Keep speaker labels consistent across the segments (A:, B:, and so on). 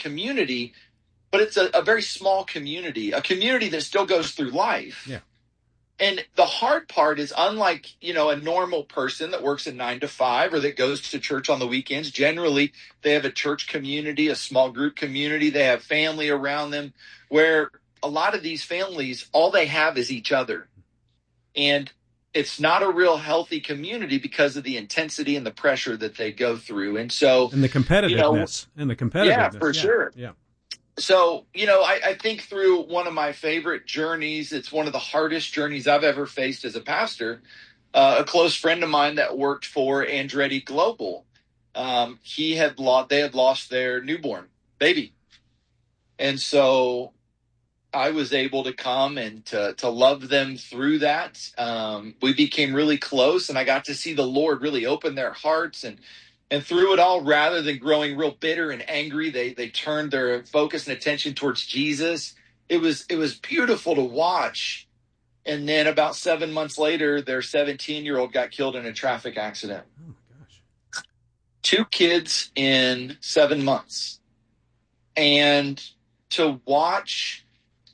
A: community, but it's a very small community, a community that still goes through life.
B: Yeah.
A: And the hard part is, unlike, a normal person that works a 9 to 5 or that goes to church on the weekends, generally they have a church community, a small group community. They have family around them, where a lot of these families, all they have is each other. And it's not a real healthy community because of the intensity and the pressure that they go through. And so,
B: and the competitiveness,
A: yeah, for sure.
B: Yeah.
A: So, I think through one of my favorite journeys, it's one of the hardest journeys I've ever faced as a pastor. A close friend of mine that worked for Andretti Global, they had lost their newborn baby. And so I was able to come and to love them through that. We became really close, and I got to see the Lord really open their hearts, and through it all, rather than growing real bitter and angry, they turned their focus and attention towards Jesus. It was beautiful to watch. And then about 7 months later, their 17-year-old got killed in a traffic accident.
B: Oh my gosh.
A: 2 kids in 7 months. And to watch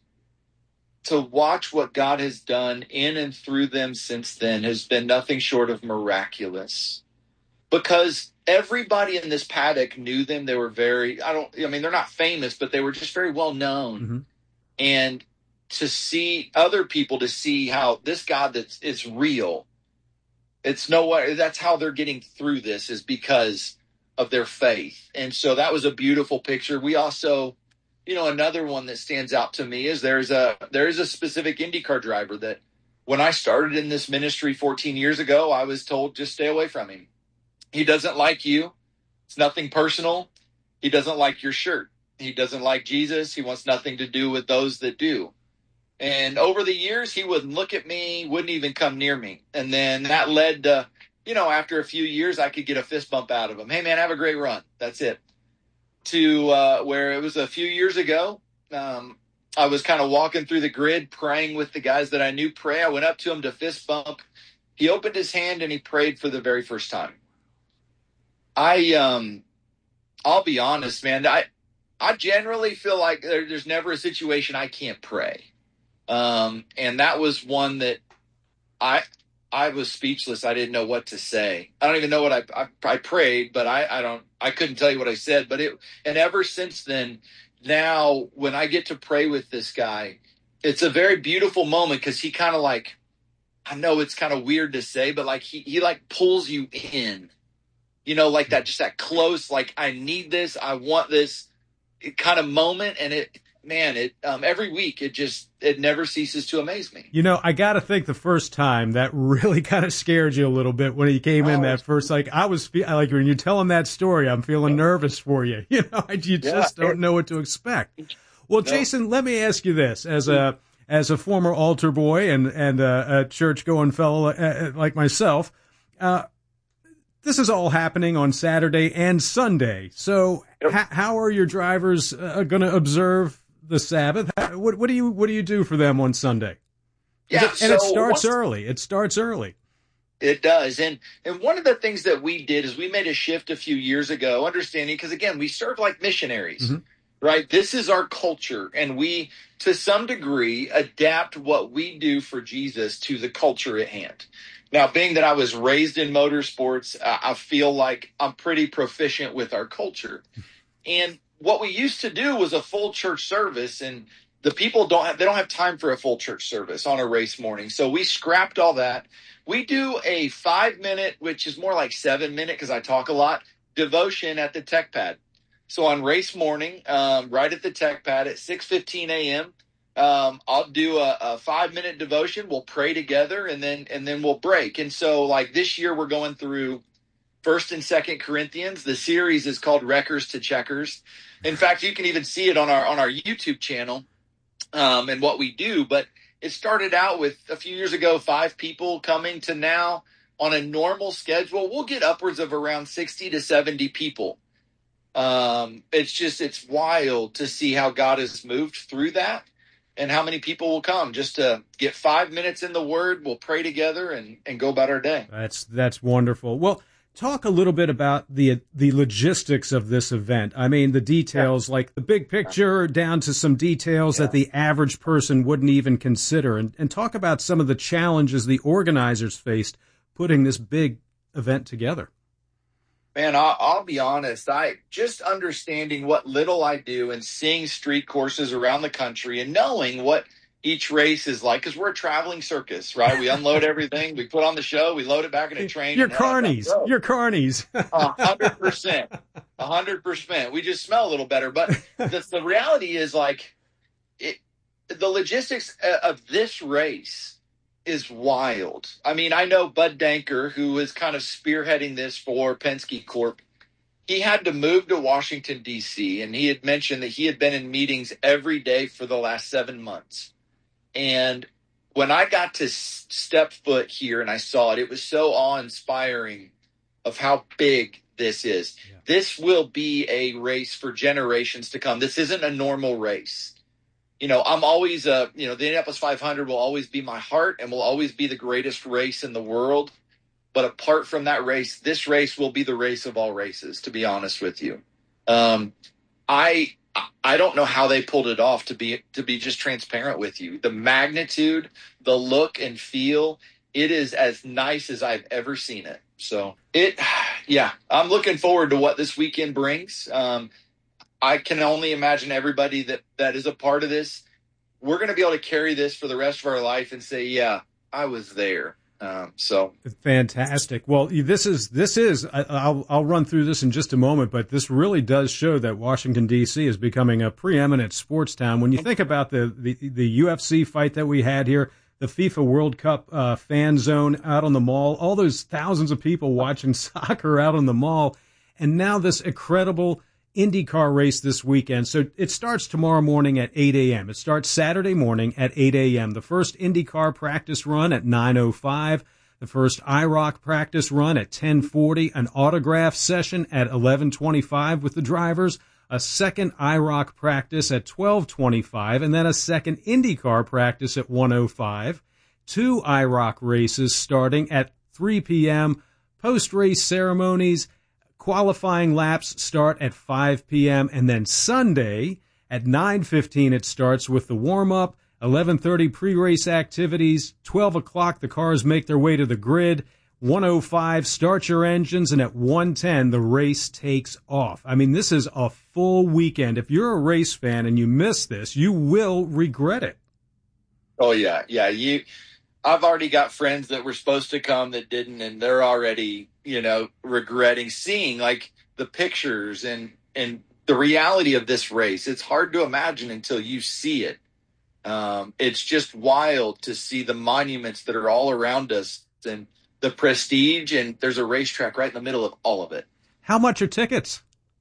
A: what God has done in and through them since then has been nothing short of miraculous. Because everybody in this paddock knew them. They were they're not famous, but they were just very well known.
B: Mm-hmm.
A: And to see other people, to see how this God is real, it's no way. That's how they're getting through this, is because of their faith. And so that was a beautiful picture. We also, another one that stands out to me is there is a specific IndyCar driver that when I started in this ministry 14 years ago, I was told, just stay away from him. He doesn't like you. It's nothing personal. He doesn't like your shirt. He doesn't like Jesus. He wants nothing to do with those that do. And over the years, he wouldn't look at me, wouldn't even come near me. And then that led to, after a few years, I could get a fist bump out of him. Hey, man, have a great run. That's it. To where it was a few years ago, I was kind of walking through the grid, praying with the guys that I knew pray. I went up to him to fist bump. He opened his hand and he prayed for the very first time. I'll be honest, man. I generally feel like there's never a situation I can't pray. And that was one that I was speechless. I didn't know what to say. I don't even know what I prayed, but I couldn't tell you what I said, and ever since then, now when I get to pray with this guy, it's a very beautiful moment, because he kind of I know it's kind of weird to say, but he pulls you in. Like that, just that close, I need this, I want this kind of moment. And every week, it never ceases to amaze me.
B: I got to think the first time that really kind of scared you a little bit when he came in that first, I was when you're telling that story, I'm feeling nervous for you. You just don't know what to expect. Well, no. Jason, let me ask you this, as a former altar boy and a church going fellow like myself, this is all happening on Saturday and Sunday. So how are your drivers going to observe the Sabbath? What do you do for them on Sunday?
A: Yeah,
B: and it starts early. It starts early.
A: It does. And one of the things that we did is we made a shift a few years ago, understanding, because again, we serve like missionaries, mm-hmm. right? This is our culture. And we, to some degree, adapt what we do for Jesus to the culture at hand. Now, being that I was raised in motorsports, I feel like I'm pretty proficient with our culture. And what we used to do was a full church service, and the people don't have time for a full church service on a race morning. So we scrapped all that. We do a 5-minute, which is more like 7-minute, because I talk a lot, devotion at the tech pad. So on race morning, right at the tech pad at 6:15 a.m., I'll do a 5-minute devotion. We'll pray together, and then we'll break. And so this year we're going through 1st and 2nd Corinthians. The series is called Wreckers to Checkers. In fact, you can even see it on our YouTube channel, and what we do. But it started out with, a few years ago, 5 people coming, to now on a normal schedule, we'll get upwards of around 60 to 70 people. It's wild to see how God has moved through that. And how many people will come just to get 5 minutes in the Word. We'll pray together and go about our day.
B: That's wonderful. Well, Talk a little bit about the logistics of this event. I mean, the details, like the big picture down to some details that the average person wouldn't even consider. And talk about some of the challenges the organizers faced putting this big event together.
A: Man, I'll be honest. I just understanding what little I do and seeing street courses around the country and knowing what each race is like, because we're a traveling circus, right? We unload everything, we put on the show, we load it back in a train.
B: You're carnies. You're carnies.
A: 100%. 100%. We just smell a little better. But the reality is, like, the logistics of this race is wild. I mean, I know Bud Danker, who is kind of spearheading this for Penske Corp. He had to move to Washington, D.C., and he had mentioned that he had been in meetings every day for the last 7 months. And when I got to step foot here and I saw it, it was so awe-inspiring of how big this is. Yeah. This will be a race for generations to come. This isn't a normal race. You know, I'm always, the Indianapolis 500 will always be my heart and will always be the greatest race in the world. But apart from that race, this race will be the race of all races, to be honest with you. I don't know how they pulled it off, to be just transparent with you. The magnitude, the look and feel, it is as nice as I've ever seen it. So I'm looking forward to what this weekend brings. I can only imagine everybody that is a part of this. We're going to be able to carry this for the rest of our life and say, yeah, I was there.
B: Fantastic. Well, this is, I'll run through this in just a moment, but this really does show that Washington, D.C. is becoming a preeminent sports town. When you think about the UFC fight that we had here, the FIFA World Cup fan zone out on the mall, all those thousands of people watching soccer out on the mall, and now this incredible IndyCar race this weekend. So it starts tomorrow morning at 8 a.m. It starts Saturday morning at 8 a.m. The first IndyCar practice run at 9:05. The first IROC practice run at 10:40. An autograph session at 11:25 with the drivers. A second IROC practice at 12:25. And then a second IndyCar practice at 1:05. 2 IROC races starting at 3 p.m. Post-race ceremonies. Qualifying laps start at 5 p.m. and then Sunday at 9:15 it starts with the warm-up, 11:30 pre-race activities, 12 o'clock the cars make their way to the grid, 1:05 start your engines, and at 1:10 the race takes off. I mean, this is a full weekend. If you're a race fan and you miss this, you will regret it.
A: Oh, yeah. Yeah, I've already got friends that were supposed to come that didn't, and they're already, regretting seeing like the pictures and the reality of this race. It's hard to imagine until you see it. It's just wild to see the monuments that are all around us and the prestige, and there's a racetrack right in the middle of all of it.
B: How much are tickets?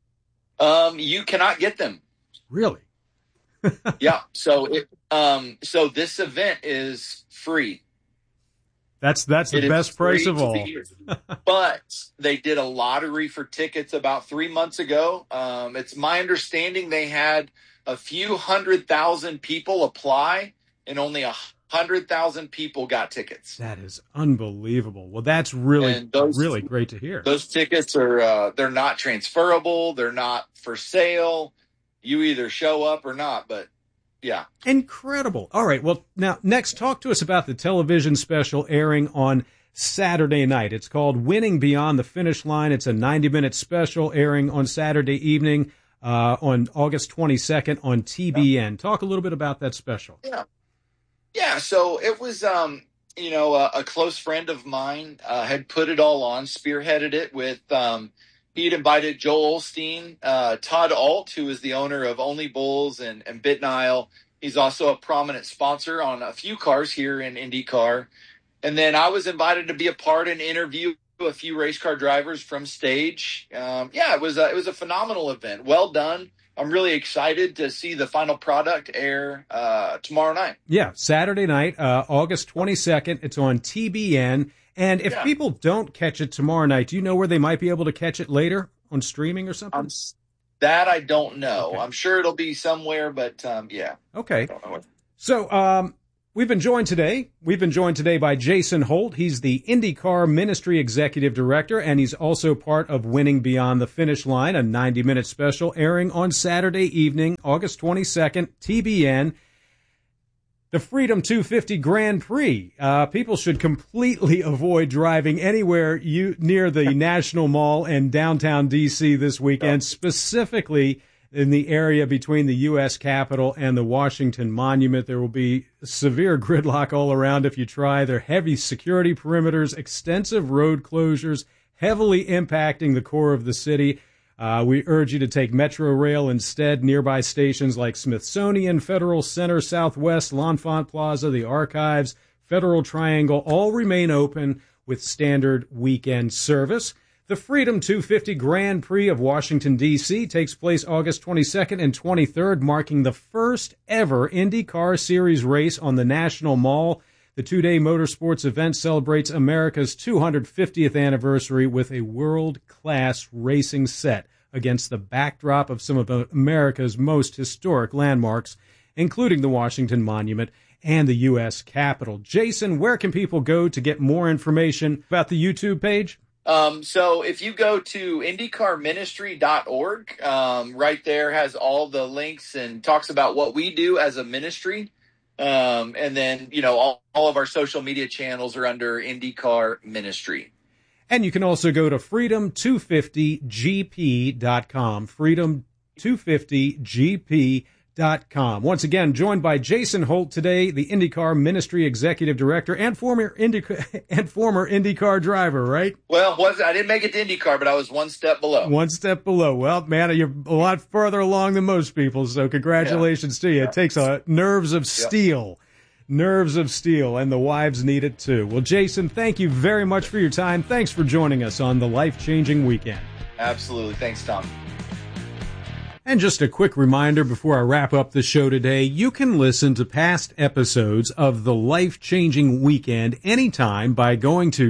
A: You cannot get them.
B: Really?
A: Yeah. So this event is free.
B: That's the best price of all.
A: But they did a lottery for tickets about 3 months ago. It's my understanding they had a few 100,000 people apply, and only 100,000 people got tickets.
B: That is unbelievable. Well, that's really great to hear.
A: Those tickets are they're not transferable. They're not for sale. You either show up or not, but yeah.
B: Incredible. All right. Well, now, next, talk to us about the television special airing on Saturday night. It's called Winning Beyond the Finish Line. It's a 90-minute special airing on Saturday evening on August 22nd on TBN. Yeah. Talk a little bit about that special.
A: Yeah. Yeah. So it was, a close friend of mine had put it all on, spearheaded it with he'd invited Joel Osteen, Todd Alt, who is the owner of Only Bulls and BitNile. He's also a prominent sponsor on a few cars here in IndyCar. And then I was invited to be a part and interview a few race car drivers from stage. It was a phenomenal event. Well done. I'm really excited to see the final product air tomorrow night.
B: Yeah, Saturday night, August 22nd. It's on TBN. And if people don't catch it tomorrow night, do you know where they might be able to catch it later on streaming or something?
A: That I don't know. Okay. I'm sure it'll be somewhere, but yeah.
B: Okay. So We've been joined today by Jason Holt. He's the IndyCar Ministry Executive Director, and he's also part of Winning Beyond the Finish Line, a 90-minute special airing on Saturday evening, August 22nd, TBN. The Freedom 250 Grand Prix. People should completely avoid driving anywhere near the National Mall and downtown D.C. this weekend, specifically in the area between the U.S. Capitol and the Washington Monument. There will be severe gridlock all around if you try. There are heavy security perimeters, extensive road closures, heavily impacting the core of the city. We urge you to take Metro Rail instead. Nearby stations like Smithsonian, Federal Center, Southwest, L'Enfant Plaza, the Archives, Federal Triangle all remain open with standard weekend service. The Freedom 250 Grand Prix of Washington, D.C. takes place August 22nd and 23rd, marking the first ever IndyCar Series race on the National Mall. The two-day motorsports event celebrates America's 250th anniversary with a world-class racing set against the backdrop of some of America's most historic landmarks, including the Washington Monument and the U.S. Capitol. Jason, where can people go to get more information about the YouTube page?
A: So if you go to IndyCarMinistry.org, right there has all the links and talks about what we do as a ministry. And then, all of our social media channels are under IndyCar Ministry.
B: And you can also go to freedom250gp.com, freedom250gp.com. Once again, joined by Jason Holt today, the IndyCar Ministry Executive Director and former IndyCar driver, right?
A: Well, I didn't make it to IndyCar, but I was one step below.
B: One step below. Well, man, you're a lot further along than most people, so congratulations to you. It takes nerves of steel. Nerves of steel, and the wives need it too. Well, Jason, thank you very much for your time. Thanks for joining us on the Life-Changing Weekend.
A: Absolutely. Thanks, Tom.
B: And just a quick reminder before I wrap up the show today, you can listen to past episodes of the Life-Changing Weekend anytime by going to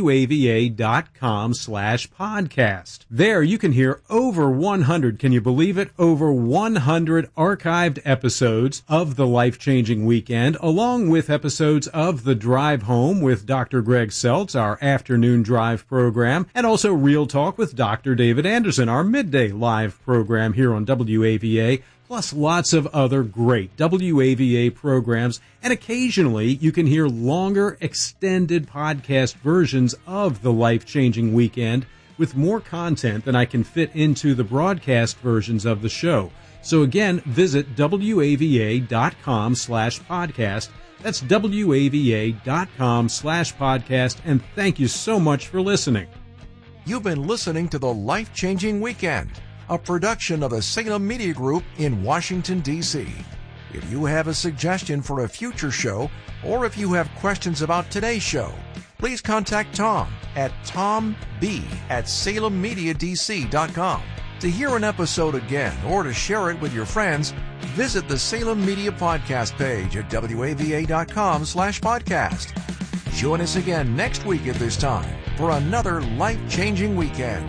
B: wava.com/podcast. There you can hear over 100, can you believe it, over 100 archived episodes of the Life-Changing Weekend, along with episodes of The Drive Home with Dr. Greg Seltz, our afternoon drive program, and also Real Talk with Dr. David Anderson, our midday live program here on WAVA, plus lots of other great WAVA programs, and occasionally you can hear longer, extended podcast versions of the Life-Changing Weekend with more content than I can fit into the broadcast versions of the show. So again, visit wava.com/podcast. That's wava.com/podcast, and thank you so much for listening.
C: You've been listening to the Life-Changing Weekend, a production of the Salem Media Group in Washington, D.C. If you have a suggestion for a future show, or if you have questions about today's show, please contact Tom at tomb@salemmediadc.com. To hear an episode again or to share it with your friends, visit the Salem Media Podcast page at wava.com/podcast. Join us again next week at this time for another Life-Changing Weekend.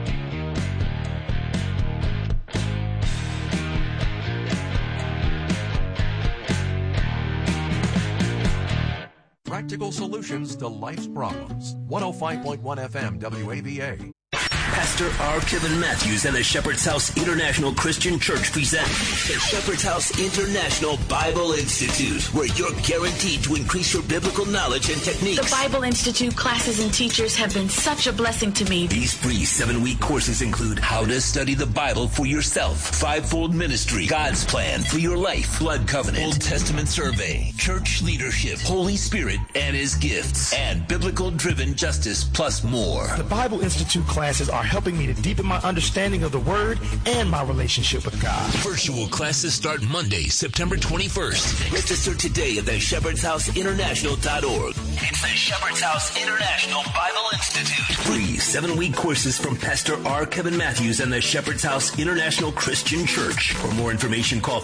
C: Practical solutions to life's problems. 105.1 FM WAVA.
D: Pastor R. Kevin Matthews and the Shepherd's House International Christian Church present the Shepherd's House International Bible Institute, where you're guaranteed to increase your biblical knowledge and techniques.
E: The Bible Institute classes and teachers have been such a blessing to me.
D: These free 7-week courses include how to study the Bible for yourself, fivefold ministry, God's plan for your life, blood covenant, Old Testament survey, church leadership, Holy Spirit and His gifts, and biblical-driven justice, plus more.
F: The Bible Institute classes are helping me to deepen my understanding of the Word and my relationship with God.
D: Virtual classes start Monday, September 21st. Register today at the shepherdshouseinternational.org. It's the Shepherd's House International Bible Institute. Free 7-week courses from Pastor R. Kevin Matthews and the Shepherd's House International Christian Church. For more information, call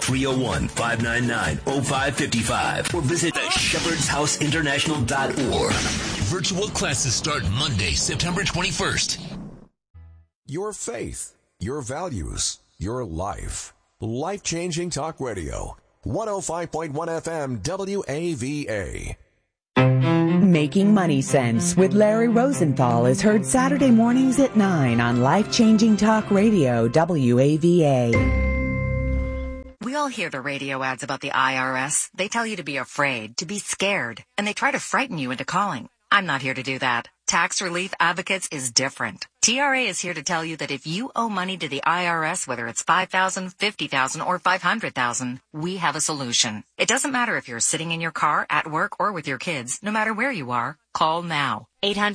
D: 301-599-0555 or visit the shepherdshouseinternational.org. Virtual classes start Monday, September 21st.
C: Your faith, your values, your life. Life-changing talk radio. 105.1 FM WAVA.
G: Making Money Sense with Larry Rosenthal is heard Saturday mornings at 9 on Life-Changing Talk Radio, WAVA.
H: We all hear the radio ads about the IRS. They tell you to be afraid, to be scared, and they try to frighten you into calling. I'm not here to do that. Tax Relief Advocates is different. TRA is here to tell you that if you owe money to the IRS, whether it's $5,000, $50,000, or $500,000, we have a solution. It doesn't matter if you're sitting in your car, at work, or with your kids. No matter where you are, call now.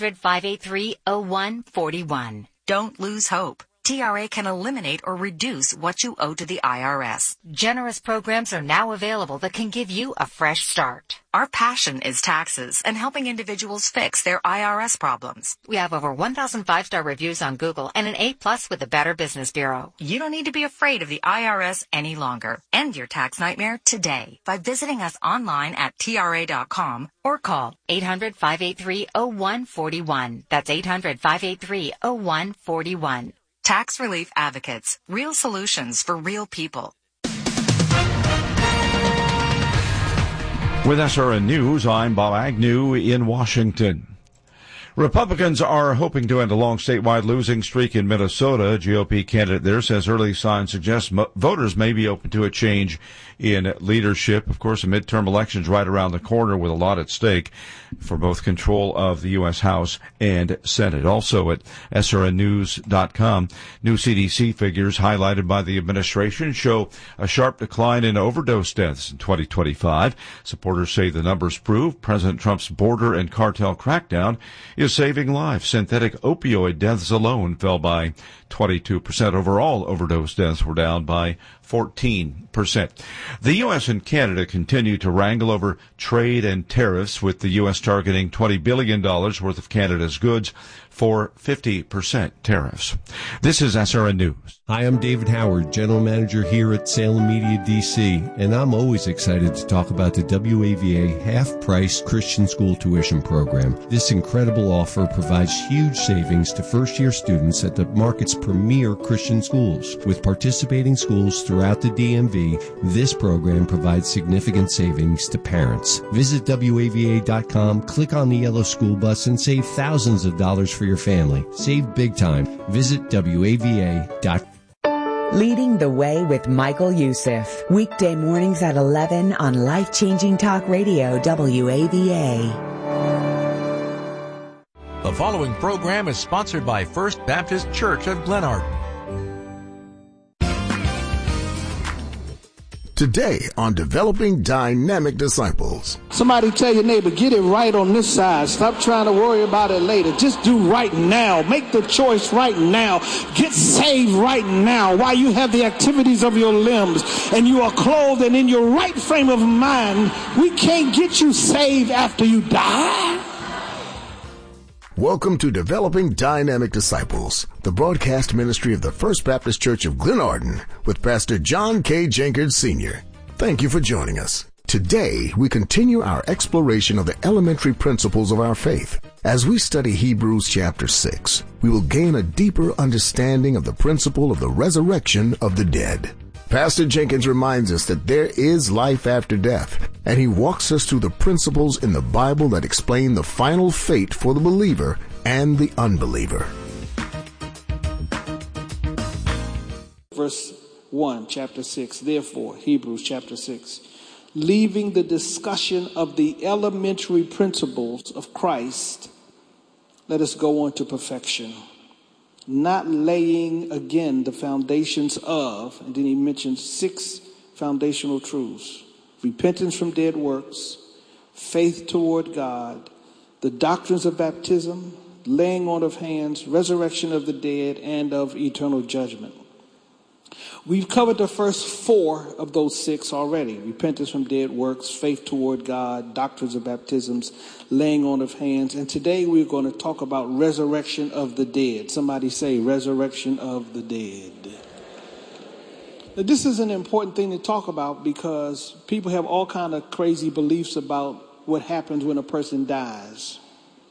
H: 800-583-0141. Don't lose hope. TRA can eliminate or reduce what you owe to the IRS. Generous programs are now available that can give you a fresh start. Our passion is taxes and helping individuals fix their IRS problems. We have over 1,000 5-star reviews on Google and an A+ with the Better Business Bureau. You don't need to be afraid of the IRS any longer. End your tax nightmare today by visiting us online at TRA.com or call 800-583-0141. That's 800-583-0141. Tax Relief Advocates. Real solutions for real people.
I: With SRN News, I'm Bob Agnew in Washington. Republicans are hoping to end a long statewide losing streak in Minnesota. GOP candidate there says early signs suggest voters may be open to a change in leadership. Of course, the midterm election's right around the corner with a lot at stake for both control of the U.S. House and Senate. Also at srnnews.com, new CDC figures highlighted by the administration show a sharp decline in overdose deaths in 2025. Supporters say the numbers prove President Trump's border and cartel crackdown is saving lives. Synthetic opioid deaths alone fell by 22%. Overall, overdose deaths were down by 14%. The U.S. and Canada continue to wrangle over trade and tariffs, with the U.S. targeting $20 billion worth of Canada's goods for 50% tariffs. This is SRN News.
J: Hi, I'm David Howard, General Manager here at Salem Media DC, and I'm always excited to talk about the WAVA half-price Christian school tuition program. This incredible offer provides huge savings to first-year students at the market's premier Christian schools. With participating schools throughout the DMV, this program provides significant savings to parents. Visit WAVA.com, click on the yellow school bus, and save thousands of dollars for your family. Save big time. Visit WAVA.com.
G: Leading the Way with Michael Youssef. Weekday mornings at 11 on Life-Changing Talk Radio, WAVA.
C: The following program is sponsored by First Baptist Church of Glenarden.
K: Today on Developing Dynamic Disciples.
L: Somebody tell your neighbor, get it right on this side. Stop trying to worry about it later. Just do right now. Make the choice right now. Get saved right now while you have the activities of your limbs and you are clothed and in your right frame of mind. We can't get you saved after you die.
K: Welcome to Developing Dynamic Disciples, the broadcast ministry of the First Baptist Church of Glenarden with Pastor John K. Jenkins Sr. Thank you for joining us. Today, we continue our exploration of the elementary principles of our faith. As we study Hebrews chapter 6, we will gain a deeper understanding of the principle of the resurrection of the dead. Pastor Jenkins reminds us that there is life after death, and he walks us through the principles in the Bible that explain the final fate for the believer and the unbeliever.
L: Verse 1, chapter 6, therefore, Hebrews chapter 6, leaving the discussion of the elementary principles of Christ, let us go on to perfection. Not laying, again, the foundations of, and then he mentions 6 foundational truths. Repentance from dead works, faith toward God, the doctrines of baptism, laying on of hands, resurrection of the dead, and of eternal judgment. We've covered the first 4 of those 6 already. Repentance from dead works, faith toward God, doctrines of baptisms, laying on of hands. And today we're going to talk about resurrection of the dead. Somebody say resurrection of the dead. Now, this is an important thing to talk about because people have all kind of crazy beliefs about what happens when a person dies.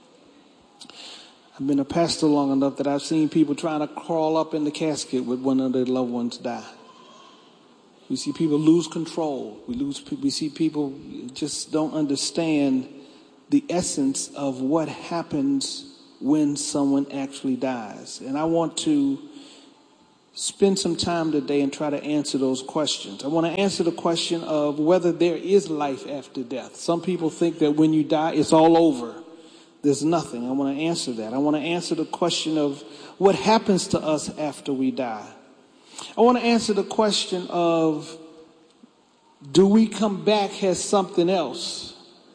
L: I've been a pastor long enough that I've seen people trying to crawl up in the casket with one of their loved ones die. We see people lose control. We see people just don't understand the essence of what happens when someone actually dies. And I want to spend some time today and try to answer those questions. I want to answer the question of whether there is life after death. Some people think that when you die, it's all over. There's nothing. I want to answer that. I want to answer the question of what happens to us after we die. I want to answer the question of, do we come back as something else?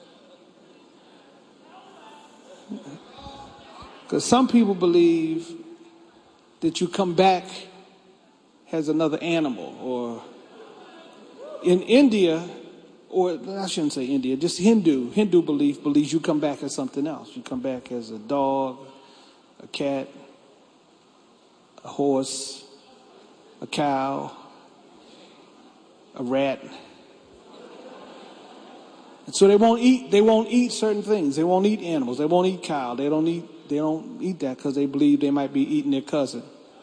L: Because some people believe that you come back as another animal, or in India, or I shouldn't say India, just Hindu belief believes you come back as something else. You come back as a dog, a cat, a horse, a cow, a rat. And so they won't eat certain things. They won't eat animals. They won't eat cow. They don't eat that because they believe they might be eating their cousin.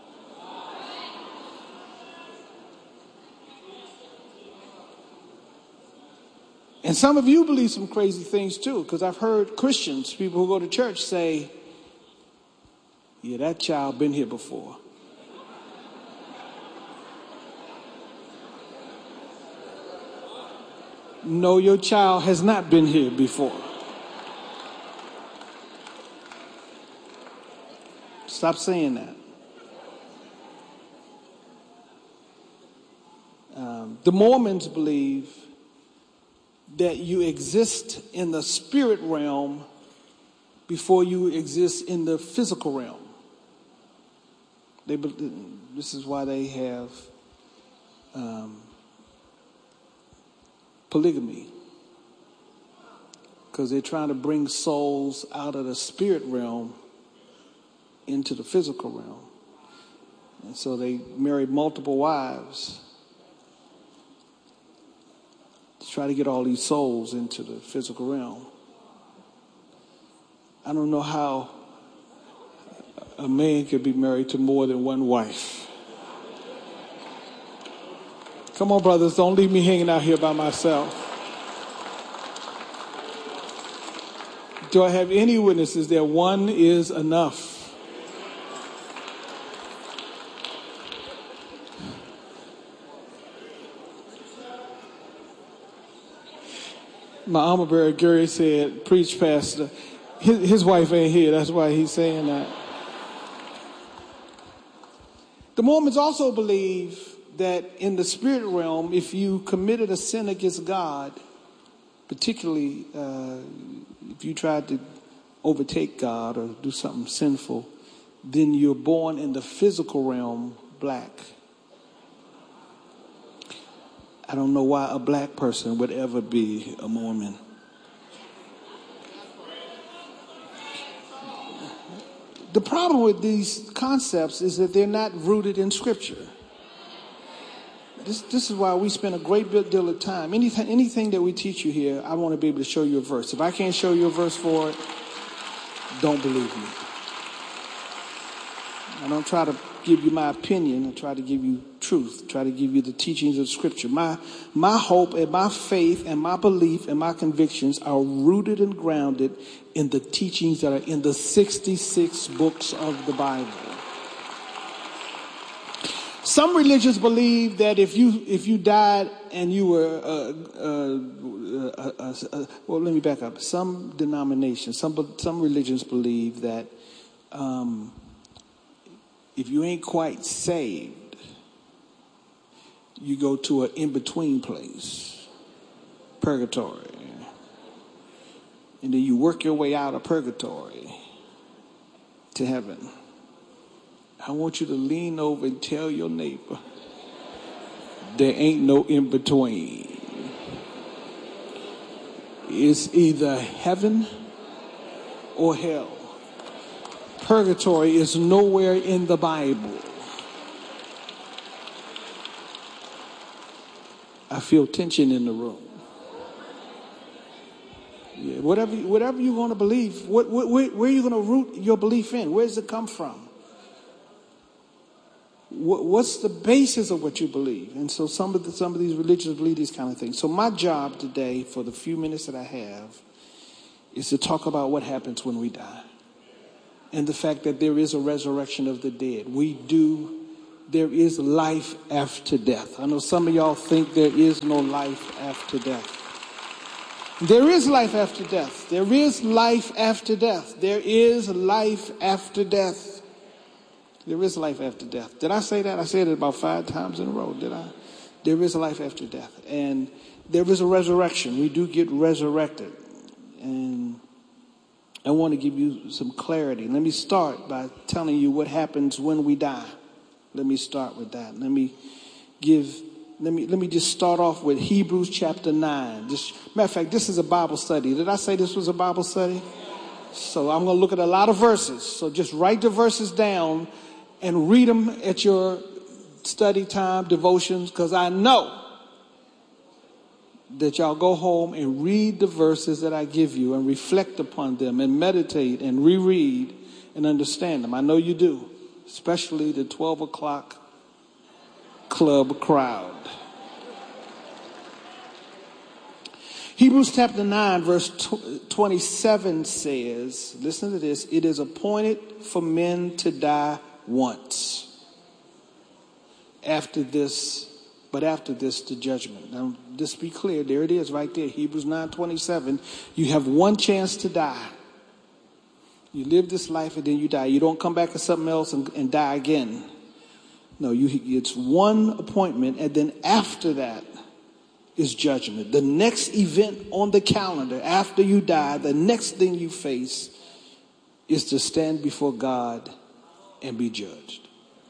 L: And some of you believe some crazy things too, because I've heard Christians, people who go to church, say, yeah, that child been here before. No, your child has not been here before. Stop saying that. The Mormons believe that you exist in the spirit realm before you exist in the physical realm. This is why they have polygamy, because they're trying to bring souls out of the spirit realm into the physical realm. And so they marry multiple wives to try to get all these souls into the physical realm. I don't know how a man could be married to more than one wife. Come on, brothers, don't leave me hanging out here by myself. Do I have any witnesses that one is enough? My armor bearer, Gary, said, preach, Pastor. His wife ain't here. That's why he's saying that. The Mormons also believe that in the spirit realm, if you committed a sin against God, particularly if you tried to overtake God or do something sinful, then you're born in the physical realm black. I don't know why a black person would ever be a Mormon. The problem with these concepts is that they're not rooted in Scripture. This is why we spend a great deal of time. Anything that we teach you here, I want to be able to show you a verse. If I can't show you a verse for it, don't believe me. I don't try to give you my opinion. I try to give you truth. Try to give you the teachings of Scripture. My hope and my faith and my belief and my convictions are rooted and grounded in the teachings that are in the 66 books of the Bible. Some religions believe that if you died and you were well, let me back up. Some denominations, some religions believe that if you ain't quite saved, you go to an in-between place, purgatory. And then you work your way out of purgatory to heaven. I want you to lean over and tell your neighbor, there ain't no in-between. It's either heaven or hell. Purgatory is nowhere in the Bible. I feel tension in the room. Yeah, whatever you're going to believe, where are you going to root your belief in? Where does it come from? what's the basis of what you believe? And so some of these religions believe these kind of things. So my job today, for the few minutes that I have, is to talk about what happens when we die. And the fact that there is a resurrection of the dead. There is life after death. I know some of y'all think there is no life after death. There is life after death. There is life after death. There is life after death. There is life after death. Did I say that? I said it about 5 times in a row, did I? There is a life after death. And there is a resurrection. We do get resurrected. And I want to give you some clarity. Let me start by telling you what happens when we die. Let me start with that. Let me just start off with Hebrews chapter 9. Matter of fact, this is a Bible study. Did I say this was a Bible study? So I'm going to look at a lot of verses. So just write the verses down and read them at your study time, devotions, because I know that y'all go home and read the verses that I give you and reflect upon them and meditate and reread and understand them. I know you do, especially the 12 o'clock club crowd. Hebrews chapter 9 verse 27 says, listen to this, it is appointed for men to die once. After this the judgment. Now just be clear, there it is right there, Hebrews 9:27. You have one chance to die. You live this life and then you die. You don't come back as something else and die again. No, it's one appointment, and then after that is judgment. The next event on the calendar after you die, the next thing you face is to stand before God and be judged.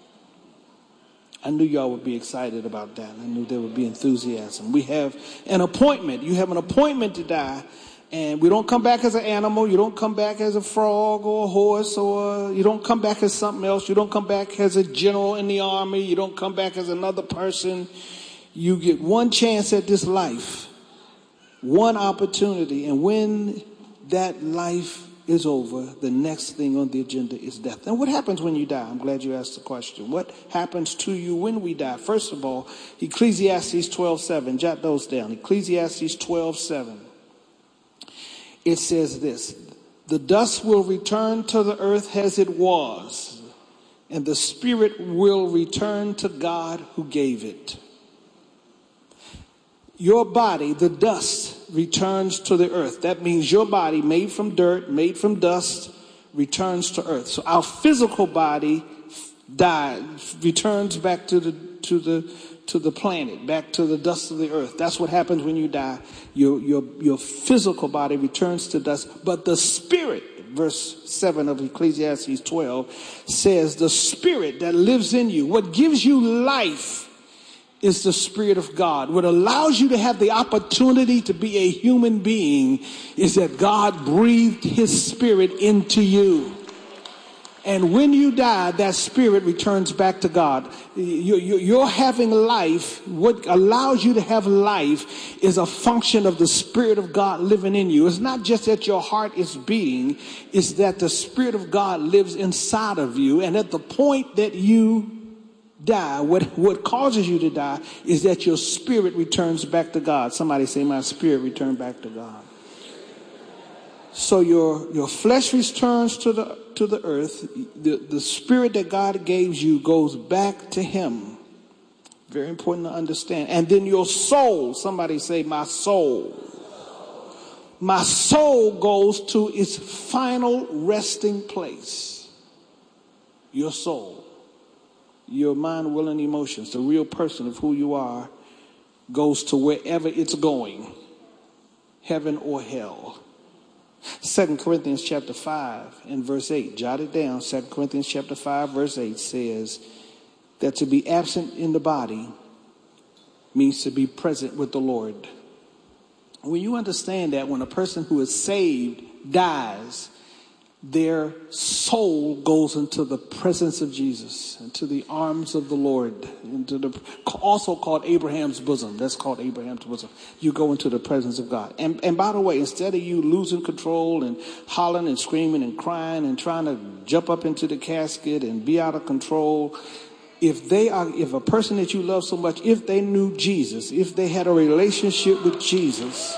L: I knew y'all would be excited about that. I knew there would be enthusiasm. We have an appointment. You have an appointment to die. And we don't come back as an animal. You don't come back as a frog or a horse, or you don't come back as something else. You don't come back as a general in the army. You don't come back as another person. You get one chance at this life, one opportunity. And when that life is over, the next thing on the agenda is death. And what happens when you die? I'm glad you asked the question. What happens to you when we die? First of all, Ecclesiastes 12:7. Jot those down. Ecclesiastes 12:7. It says this, the dust will return to the earth as it was, and the spirit will return to God who gave it. Your body, the dust, returns to the earth. That means your body, made from dirt, made from dust, returns to earth. So our physical body returns back to the planet, back to the dust of the earth. That's what happens when you die. Your physical body returns to dust, but the spirit, verse 7 of Ecclesiastes 12, says the spirit that lives in you, what gives you life, is the Spirit of God. What allows you to have the opportunity to be a human being is that God breathed his spirit into you. And when you die, that spirit returns back to God. You're having life. What allows you to have life is a function of the Spirit of God living in you. It's not just that your heart is beating. It's that the Spirit of God lives inside of you. And at the point that you die, what causes you to die is that your spirit returns back to God. Somebody say, my spirit returned back to God. So your flesh returns to the earth. The spirit that God gave you goes back to him. Very important to understand. And then your soul, somebody say, my soul. My soul goes to its final resting place. Your soul. Your mind, will, and emotions, the real person of who you are, goes to wherever it's going, heaven or hell. 2 Corinthians chapter 5 and verse 8, jot it down. 2 Corinthians chapter 5 verse 8 says that to be absent in the body means to be present with the Lord. When you understand that when a person who is saved dies, their soul goes into the presence of Jesus, into the arms of the Lord, also called Abraham's bosom. That's called Abraham's bosom. You go into the presence of God. And by the way, instead of you losing control and hollering and screaming and crying and trying to jump up into the casket and be out of control, if a person that you love so much, if they knew Jesus, if they had a relationship with Jesus,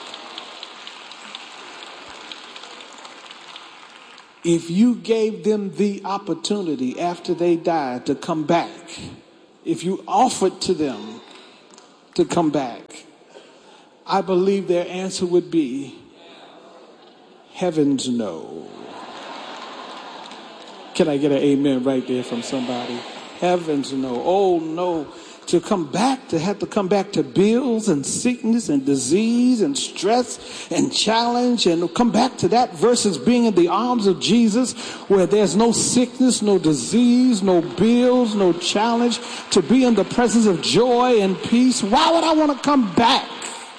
L: if you gave them the opportunity after they died to come back, if you offered to them to come back, I believe their answer would be, heavens no. Can I get an amen right there from somebody? Heavens no. Oh no. To have to come back to bills and sickness and disease and stress and challenge, and come back to that versus being in the arms of Jesus where there's no sickness, no disease, no bills, no challenge, to be in the presence of joy and peace. Why would I want to come back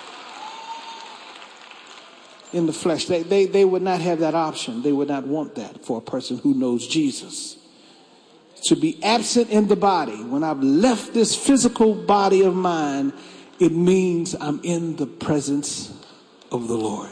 L: in the flesh? They would not have that option. They would not want that for a person who knows Jesus. To be absent in the body, when I've left this physical body of mine, it means I'm in the presence of the Lord.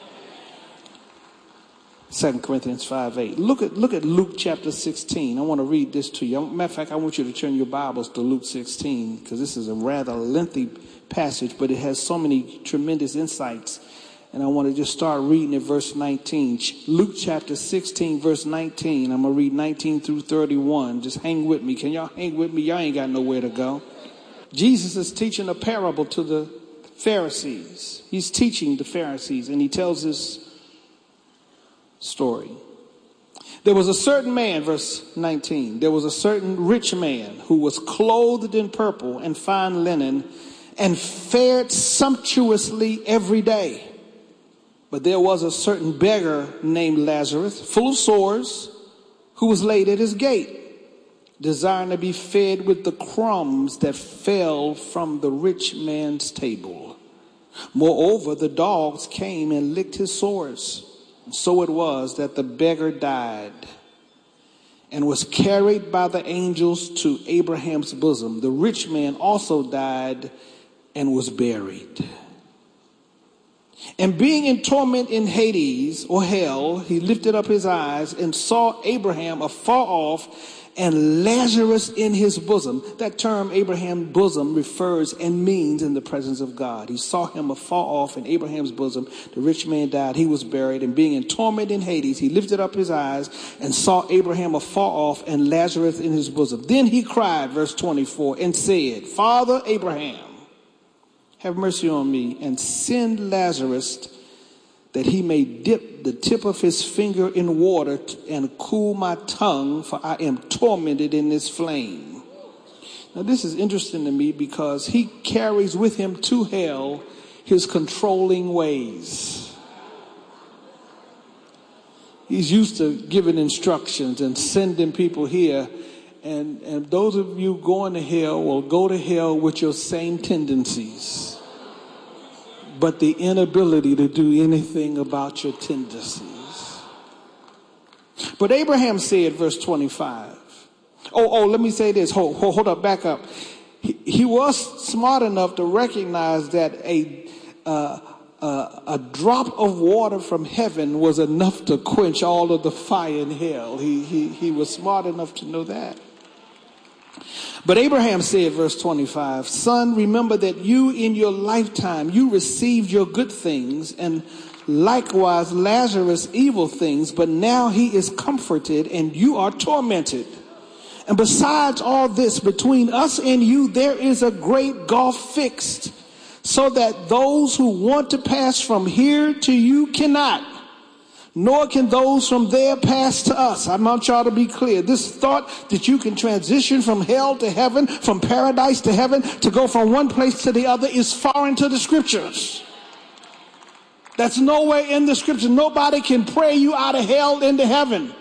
L: 2 Corinthians 5:8. Look at Luke chapter 16. I want to read this to you. Matter of fact, I want you to turn your Bibles to Luke 16, because this is a rather lengthy passage, but it has so many tremendous insights. And I want to just start reading at verse 19. Luke chapter 16, verse 19. I'm going to read 19 through 31. Just hang with me. Can y'all hang with me? Y'all ain't got nowhere to go. Jesus is teaching a parable to the Pharisees. He's teaching the Pharisees, and he tells this story. There was a certain man, verse 19. There was a certain rich man who was clothed in purple and fine linen and fared sumptuously every day. But there was a certain beggar named Lazarus, full of sores, who was laid at his gate, desiring to be fed with the crumbs that fell from the rich man's table. Moreover, the dogs came and licked his sores. So it was that the beggar died and was carried by the angels to Abraham's bosom. The rich man also died and was buried. And being in torment in Hades, or hell, he lifted up his eyes and saw Abraham afar off and Lazarus in his bosom. That term, Abraham's bosom, refers and means in the presence of God. He saw him afar off in Abraham's bosom. The rich man died, he was buried, and being in torment in Hades, he lifted up his eyes and saw Abraham afar off and Lazarus in his bosom. Then he cried, verse 24, and said, Father Abraham, have mercy on me, and send Lazarus that he may dip the tip of his finger in water and cool my tongue, for I am tormented in this flame. Now this is interesting to me because he carries with him to hell his controlling ways. He's used to giving instructions and sending people here. And those of you going to hell will go to hell with your same tendencies, but the inability to do anything about your tendencies. But Abraham said, verse 25. Let me say this. Hold up, back up. He was smart enough to recognize that a drop of water from heaven was enough to quench all of the fire in hell. He was smart enough to know that. But Abraham said, verse 25, Son, remember that you in your lifetime, you received your good things, and likewise Lazarus evil things, but now he is comforted and you are tormented. And besides all this, between us and you, there is a great gulf fixed, so that those who want to pass from here to you cannot, nor can those from there pass to us. I want y'all to be clear. This thought that you can transition from hell to heaven, from paradise to heaven, to go from one place to the other is foreign to the scriptures. That's nowhere in the scripture. Nobody can pray you out of hell into heaven.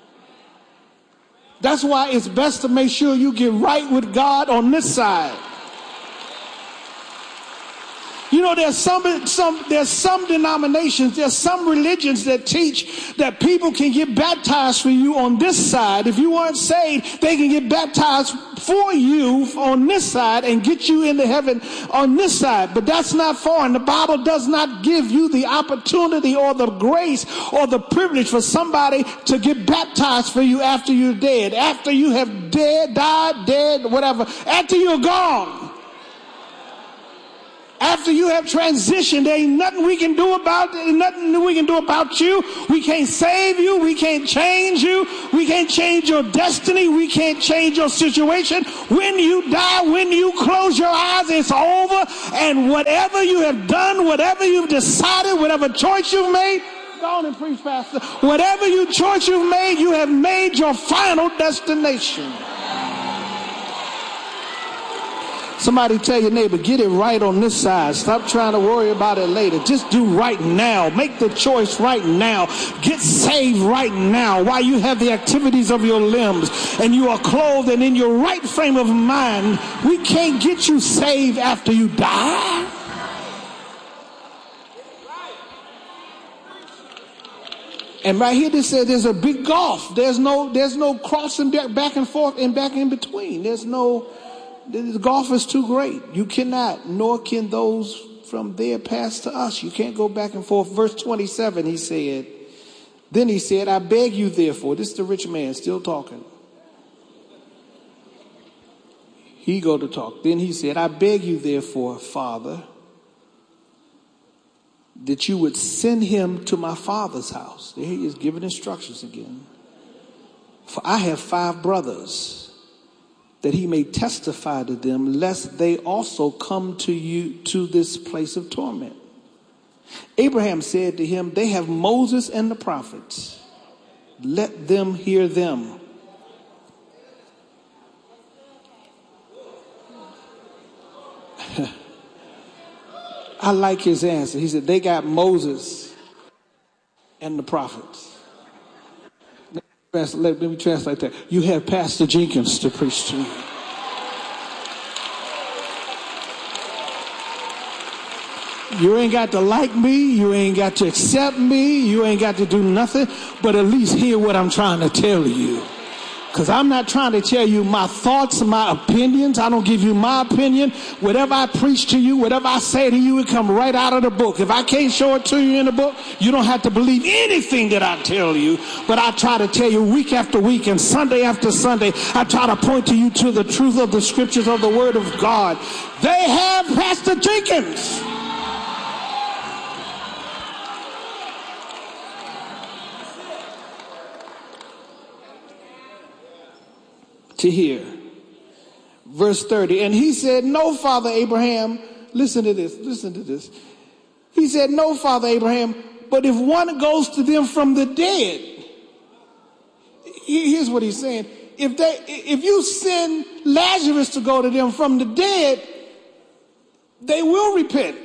L: That's why it's best to make sure you get right with God on this side. You know, there's some denominations, there's some religions that teach that people can get baptized for you on this side. If you weren't saved, they can get baptized for you on this side and get you into heaven on this side. But that's not foreign. The Bible does not give you the opportunity or the grace or the privilege for somebody to get baptized for you after you're dead, after you have died, whatever, after you're gone. After you have transitioned, there ain't nothing we can do about it, nothing we can do about you. We can't save you. We can't change you. We can't change your destiny. We can't change your situation. When you die, when you close your eyes, it's over. And whatever you have done, whatever you've decided, whatever choice you've made, go on and preach, Pastor. Whatever choice you've made, you have made your final destination. Somebody tell your neighbor, get it right on this side. Stop trying to worry about it later. Just do right now. Make the choice right now. Get saved right now while you have the activities of your limbs and you are clothed and in your right frame of mind. We can't get you saved after you die. And right here, they said there's a big gulf. There's no crossing back and forth and back in between. The gulf is too great. You cannot, nor can those from there pass to us. You can't go back and forth. Verse 27, he said, I beg you therefore, this is the rich man still talking. He go to talk. Then he said, I beg you therefore, Father, that you would send him to my father's house. There he is giving instructions again. For I have 5 brothers, that he may testify to them, lest they also come to you to this place of torment. Abraham said to him, they have Moses and the prophets. Let them hear them. I like his answer. He said, they got Moses and the prophets. Let me translate that. You have Pastor Jenkins to preach to you. You ain't got to like me. You ain't got to accept me. You ain't got to do nothing, but at least hear what I'm trying to tell you. Because I'm not trying to tell you my thoughts, my opinions. I don't give you my opinion. Whatever I preach to you, whatever I say to you, it come right out of the book. If I can't show it to you in the book, you don't have to believe anything that I tell you. But I try to tell you week after week and Sunday after Sunday, I try to point to you to the truth of the scriptures of the word of God. They have Pastor Jenkins. To hear. Verse 30. And he said, no, Father Abraham. Listen to this. He said, no, Father Abraham, but if one goes to them from the dead. Here's what he's saying. If you send Lazarus to go to them from the dead, they will repent.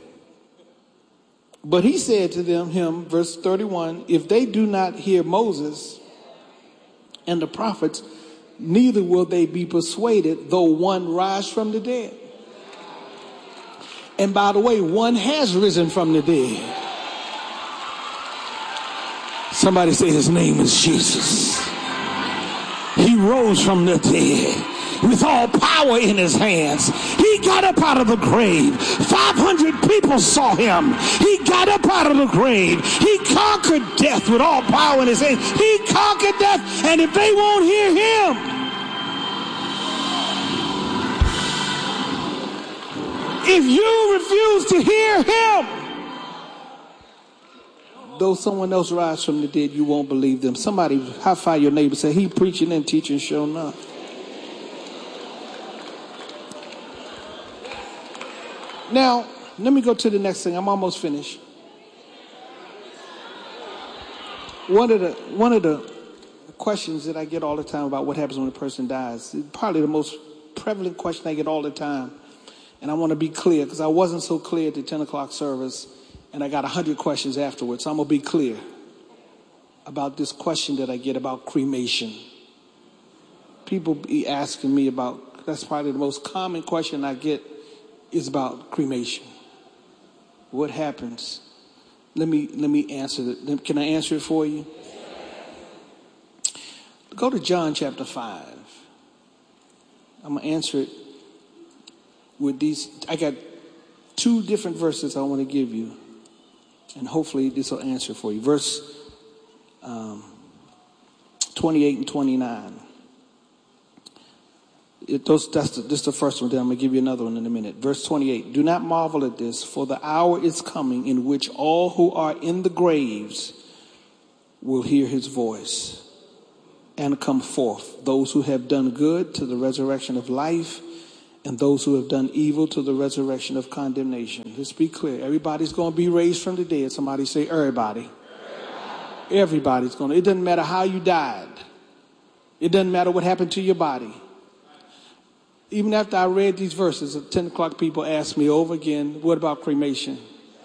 L: But he said to him, verse 31, if they do not hear Moses and the prophets, neither will they be persuaded, though one rise from the dead. And by the way, one has risen from the dead. Somebody say his name is Jesus. He rose from the dead with all power in his hands. He got up out of the grave. 500 people saw him. He got up out of the grave. He conquered death with all power in his hands. He conquered death. And if they won't hear him, if you refuse to hear him, though someone else rise from the dead, you won't believe them. Somebody high five your neighbor, say, he preaching and teaching sure enough. Now, let me go to the next thing. I'm almost finished. One of the questions that I get all the time about what happens when a person dies, probably the most prevalent question I get all the time. And I want to be clear because I wasn't so clear at the 10 o'clock service, and I got 100 questions afterwards. So I'm going to be clear about this question that I get about cremation. People be asking me about, that's probably the most common question I get is about cremation. what happens? Let me answer it. Can I answer it for you? Go to John chapter 5. I'm going to answer it with these. I got 2 different verses I want to give you, and hopefully this will answer for you. Verse 28 and 29. This is the first one. Then I'm going to give you another one in a minute. Verse 28. Do not marvel at this, for the hour is coming in which all who are in the graves will hear his voice and come forth. Those who have done good to the resurrection of life, and those who have done evil to the resurrection of condemnation. Let's be clear. Everybody's going to be raised from the dead. Somebody say everybody. Everybody's going to. It doesn't matter how you died. It doesn't matter what happened to your body. Even after I read these verses, at 10 o'clock people ask me over again, what about cremation?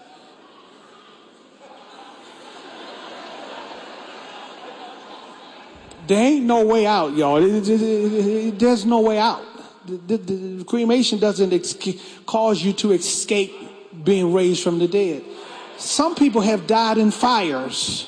L: There ain't no way out, y'all. There's no way out. The cremation doesn't cause you to escape being raised from the dead. Some people have died in fires.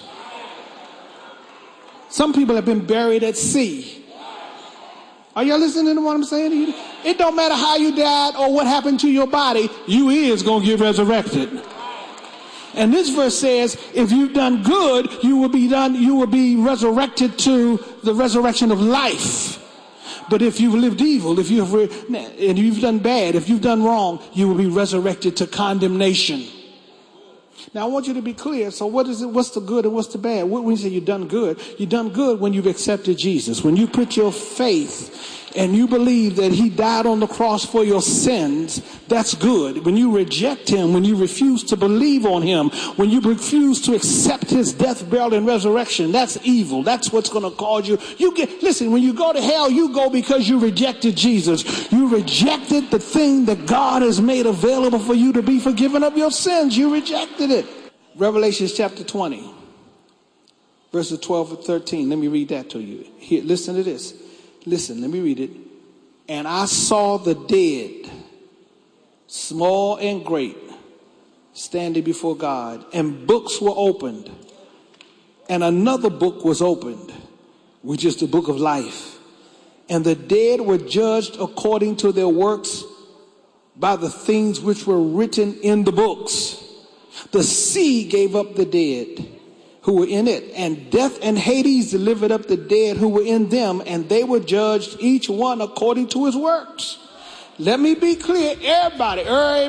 L: Some people have been buried at sea. Are y'all listening to what I'm saying to you? It don't matter how you died or what happened to your body, you is going to get resurrected. And this verse says, if you've done good, you will be resurrected to the resurrection of life. But if you've lived evil, and you've done bad, if you've done wrong, you will be resurrected to condemnation. Now I want you to be clear. So what is it? What's the good and what's the bad? When you say you've done good when you've accepted Jesus. When you put your faith and you believe that he died on the cross for your sins, that's good. When you reject him, when you refuse to believe on him, when you refuse to accept his death, burial, and resurrection, that's evil. That's what's going to cause you. Listen, when you go to hell, you go because you rejected Jesus. You rejected the thing that God has made available for you to be forgiven of your sins. You rejected it. Revelation chapter 20, verses 12 and 13. Let me read that to you. Here, listen to this. Listen, let me read it. And I saw the dead, small and great, standing before God, and books were opened. And another book was opened, which is the book of life. And the dead were judged according to their works by the things which were written in the books. The sea gave up the dead who were in it, and death and Hades delivered up the dead who were in them, and they were judged each one according to his works. Let me be clear. Everybody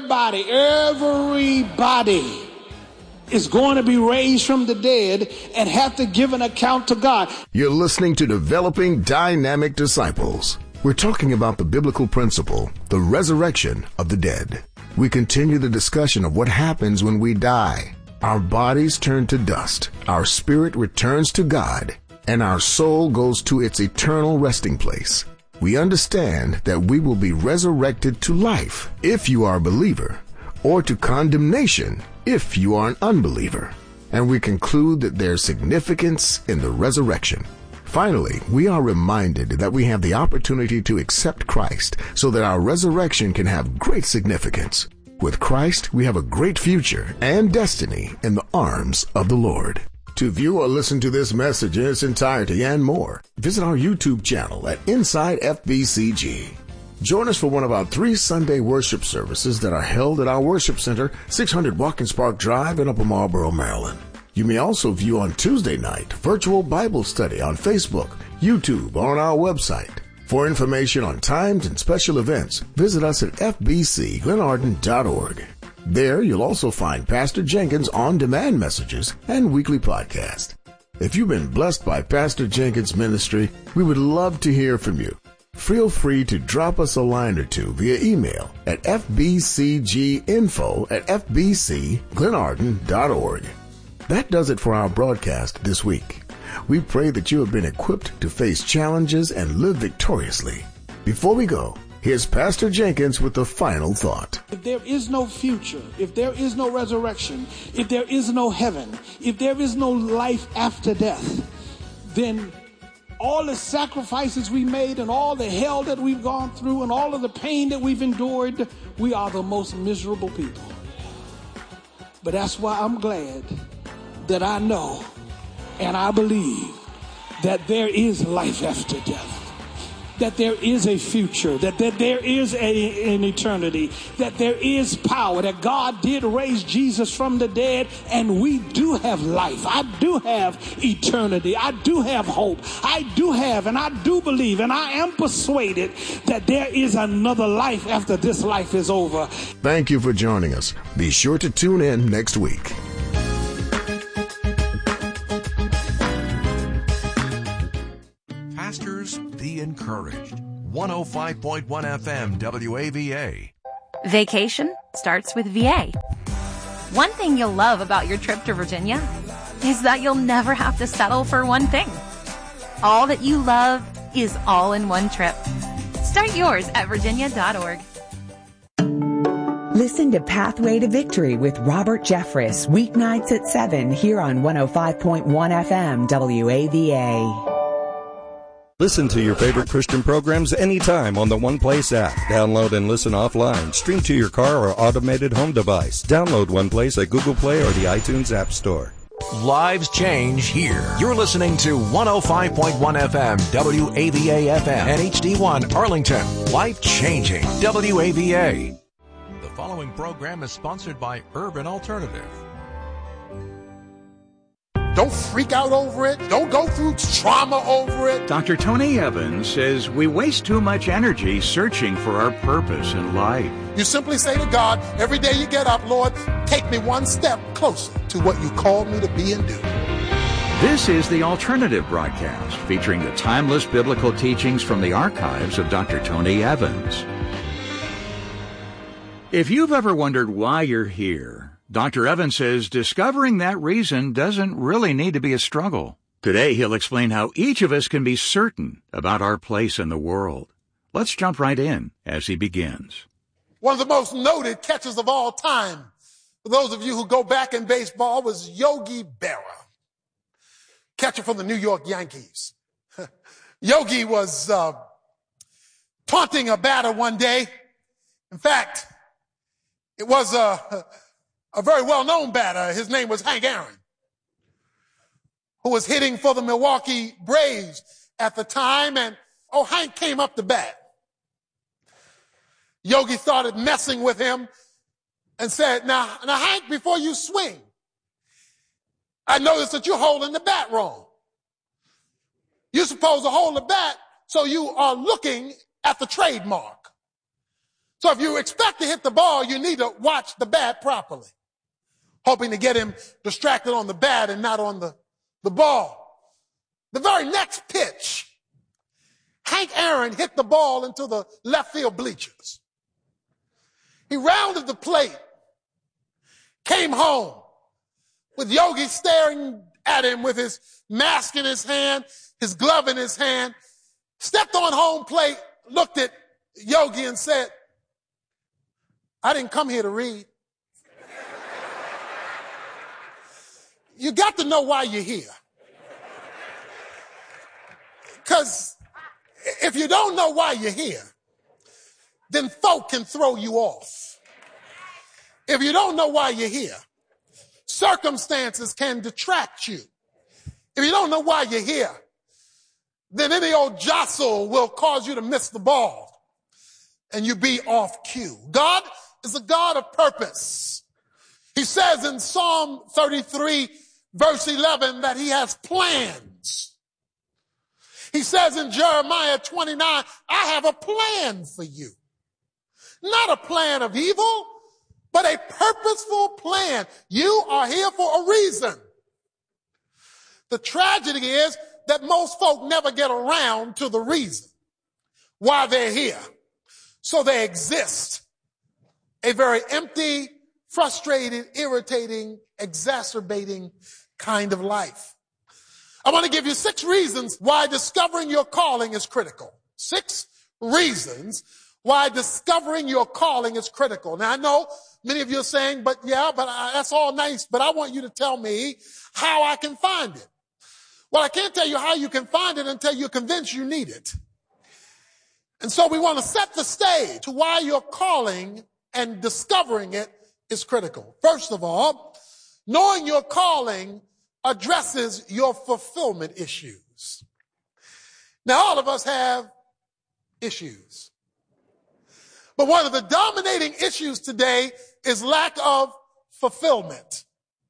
L: is going to be raised from the dead and have to give an account to God.
K: You're listening to Developing Dynamic Disciples. We're talking about the biblical principle, the resurrection of the dead. We continue the discussion of what happens when we die. Our bodies turn to dust, our spirit returns to God, and our soul goes to its eternal resting place. We understand that we will be resurrected to life if you are a believer, or to condemnation if you are an unbeliever. And we conclude that there's significance in the resurrection. Finally, we are reminded that we have the opportunity to accept Christ so that our resurrection can have great significance. With Christ, we have a great future and destiny in the arms of the Lord. To view or listen to this message in its entirety and more, visit our YouTube channel at Inside FBCG. Join us for one of our 3 Sunday worship services that are held at our worship center, 600 Watkins Park Drive in Upper Marlboro, Maryland. You may also view on Tuesday night virtual Bible study on Facebook, YouTube, or on our website. For information on times and special events, visit us at fbcglenarden.org. There you'll also find Pastor Jenkins' on-demand messages and weekly podcast. If you've been blessed by Pastor Jenkins' ministry, we would love to hear from you. Feel free to drop us a line or two via email at fbcginfo@fbcglenarden.org. That does it for our broadcast this week. We pray that you have been equipped to face challenges and live victoriously. Before we go, here's Pastor Jenkins with the final thought.
L: If there is no future, if there is no resurrection, if there is no heaven, if there is no life after death, then all the sacrifices we made and all the hell that we've gone through and all of the pain that we've endured, we are the most miserable people. But that's why I'm glad that I know and I believe that there is life after death. That there is a future, that there is an eternity, that there is power, that God did raise Jesus from the dead, and we do have life. I do have eternity. I do have hope. I do have, and I do believe, and I am persuaded that there is another life after this life is over.
K: Thank you for joining us. Be sure to tune in next week.
C: Pastors, be encouraged. 105.1 FM WAVA.
H: Vacation starts with VA. One thing you'll love about your trip to Virginia is that you'll never have to settle for one thing. All that you love is all in one trip. Start yours at virginia.org.
G: Listen to Pathway to Victory with Robert Jeffress, weeknights at 7 here on 105.1 FM WAVA.
M: Listen to your favorite Christian programs anytime on the One Place app. Download and listen offline. Stream to your car or automated home device. Download One Place at Google Play or the iTunes App Store.
C: Lives change here. You're listening to 105.1 FM WAVA FM and HD1 Arlington. Life changing WAVA. The following program is sponsored by Urban Alternative.
N: Don't freak out over it. Don't go through trauma over it.
O: Dr. Tony Evans says we waste too much energy searching for our purpose in life.
N: You simply say to God, every day you get up, Lord, take me one step closer to what you called me to be and do.
O: This is the Alternative broadcast featuring the timeless biblical teachings from the archives of Dr. Tony Evans. If you've ever wondered why you're here, Dr. Evans says discovering that reason doesn't really need to be a struggle. Today, he'll explain how each of us can be certain about our place in the world. Let's jump right in as he begins.
N: One of the most noted catchers of all time, for those of you who go back in baseball, was Yogi Berra, catcher from the New York Yankees. Yogi was taunting a batter one day. In fact, it was a very well-known batter. His name was Hank Aaron, who was hitting for the Milwaukee Braves at the time. And, Hank came up to bat. Yogi started messing with him and said, now, Hank, before you swing, I noticed that you're holding the bat wrong. You're supposed to hold the bat so you are looking at the trademark. So if you expect to hit the ball, you need to watch the bat properly, hoping to get him distracted on the bat and not on the ball. The very next pitch, Hank Aaron hit the ball into the left field bleachers. He rounded the plate, came home with Yogi staring at him with his mask in his hand, his glove in his hand, stepped on home plate, looked at Yogi and said, I didn't come here to read. You got to know why you're here. Because if you don't know why you're here, then folk can throw you off. If you don't know why you're here, circumstances can detract you. If you don't know why you're here, then any old jostle will cause you to miss the ball and you be off cue. God is a God of purpose. He says in Psalm 33, verse 11, that he has plans. He says in Jeremiah 29, I have a plan for you. Not a plan of evil, but a purposeful plan. You are here for a reason. The tragedy is that most folk never get around to the reason why they're here. So they exist a very empty, frustrated, irritating, exacerbating kind of life. I want to give you 6 reasons why discovering your calling is critical. 6 reasons why discovering your calling is critical. Now, I know many of you are saying, but that's all nice, but I want you to tell me how I can find it. Well, I can't tell you how you can find it until you're convinced you need it. And so we want to set the stage to why your calling and discovering it is critical. First of all, Knowing your calling addresses your fulfillment issues. Now, all of us have issues. But one of the dominating issues today is lack of fulfillment.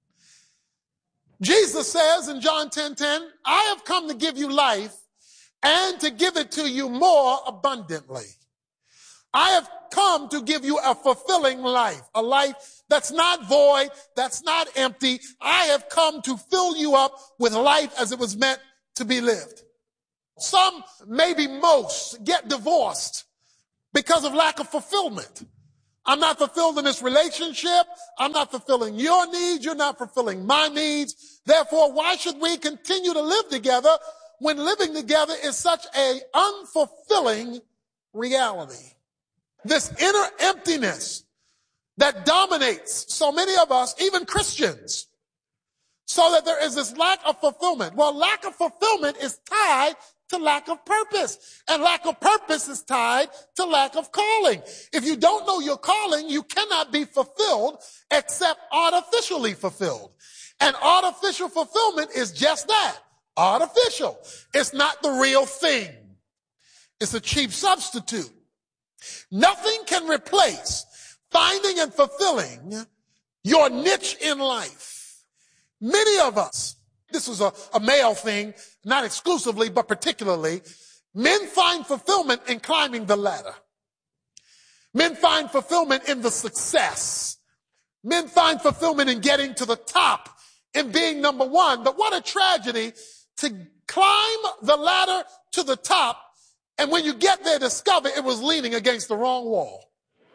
N: Jesus says in John 10:10, I have come to give you life and to give it to you more abundantly. I have come to give you a fulfilling life, a life that's not void, that's not empty. I have come to fill you up with life as it was meant to be lived. Some, maybe most, get divorced because of lack of fulfillment. I'm not fulfilled in this relationship. I'm not fulfilling your needs. You're not fulfilling my needs. Therefore, why should we continue to live together when living together is such an unfulfilling reality? This inner emptiness that dominates so many of us, even Christians, so that there is this lack of fulfillment. Well, lack of fulfillment is tied to lack of purpose, and lack of purpose is tied to lack of calling. If you don't know your calling, you cannot be fulfilled except artificially fulfilled. And artificial fulfillment is just that, artificial. It's not the real thing. It's a cheap substitute. Nothing can replace finding and fulfilling your niche in life. Many of us, this is a male thing, not exclusively, but particularly, men find fulfillment in climbing the ladder. Men find fulfillment in the success. Men find fulfillment in getting to the top and being number one. But what a tragedy to climb the ladder to the top, and when you get there, discover it was leaning against the wrong wall.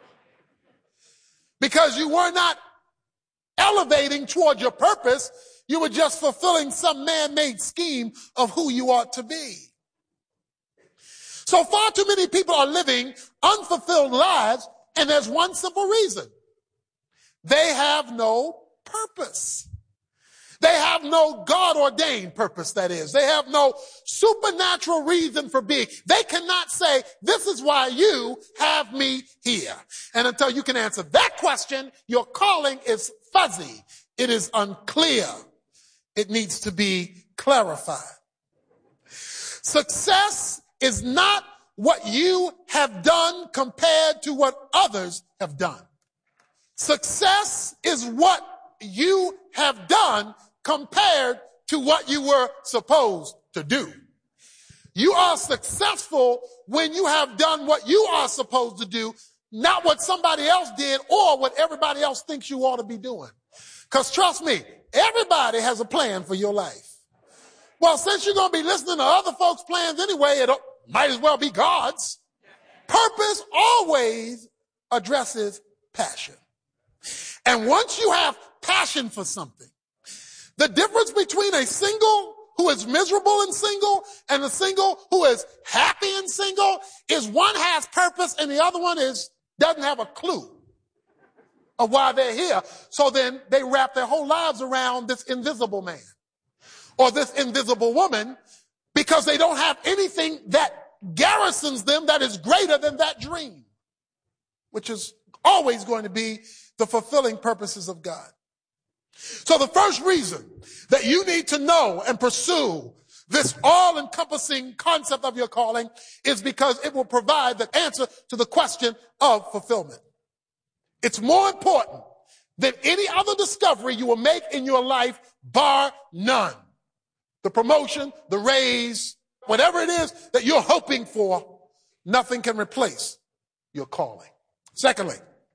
N: Because you were not elevating toward your purpose. You were just fulfilling some man-made scheme of who you ought to be. So far too many people are living unfulfilled lives, and there's one simple reason. They have no purpose. They have no God-ordained purpose, that is. They have no supernatural reason for being. They cannot say, this is why you have me here. And until you can answer that question, your calling is fuzzy. It is unclear. It needs to be clarified. Success is not what you have done compared to what others have done. Success is what you have done compared to what you were supposed to do. You are successful when you have done what you are supposed to do, not what somebody else did or what everybody else thinks you ought to be doing. Because trust me, everybody has a plan for your life. Well, since you're going to be listening to other folks' plans anyway, it might as well be God's. Purpose always addresses passion. And once you have passion for something, the difference between a single who is miserable and single and a single who is happy and single is one has purpose and the other one doesn't have a clue of why they're here. So then they wrap their whole lives around this invisible man or this invisible woman because they don't have anything that garrisons them that is greater than that dream, which is always going to be the fulfilling purposes of God. So the first reason that you need to know and pursue this all-encompassing concept of your calling is because it will provide the answer to the question of fulfillment. It's more important than any other discovery you will make in your life, bar none. The promotion, the raise, whatever it is that you're hoping for, nothing can replace your calling. Secondly,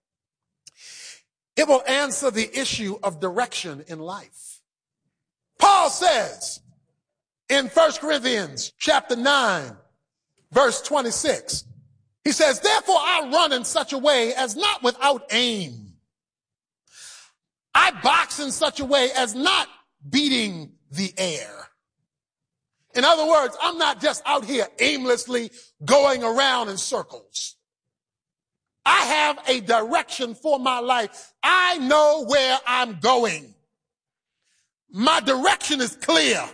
N: it will answer the issue of direction in life. Paul says in 1 Corinthians chapter 9, verse 26, he says, therefore I run in such a way as not without aim. I box in such a way as not beating the air. In other words, I'm not just out here aimlessly going around in circles. I have a direction for my life. I know where I'm going. My direction is clear.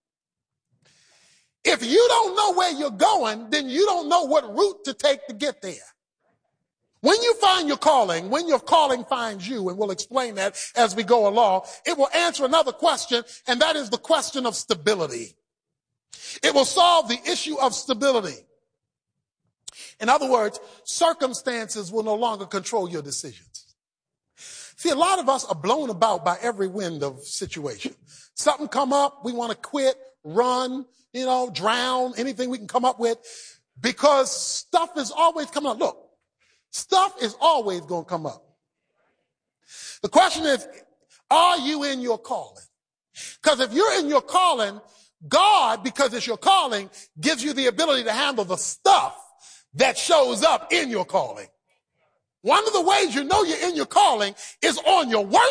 N: If you don't know where you're going, then you don't know what route to take to get there. When you find your calling, when your calling finds you, and we'll explain that as we go along, it will answer another question, and that is the question of stability. It will solve the issue of stability. In other words, circumstances will no longer control your decisions. See, a lot of us are blown about by every wind of situation. Something come up, we want to quit, run, drown, anything we can come up with, because stuff is always coming up. Look, stuff is always going to come up. The question is, are you in your calling? Because if you're in your calling, God, because it's your calling, gives you the ability to handle the stuff that shows up in your calling. One of the ways you know you're in your calling is on your worst